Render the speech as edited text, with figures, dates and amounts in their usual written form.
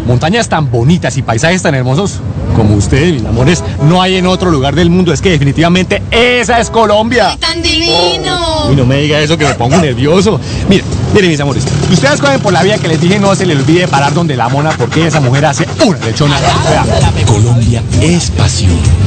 montañas tan bonitas y paisajes tan hermosos como ustedes, mis amores, no hay en otro lugar del mundo. Es que definitivamente esa es Colombia. ¡Ay, tan divino! Y no me diga eso que me pongo nervioso. Miren, mis amores, ustedes cogen por la vía que les dije, no se les olvide parar donde la mona, porque esa mujer hace una lechona. Colombia es pasión.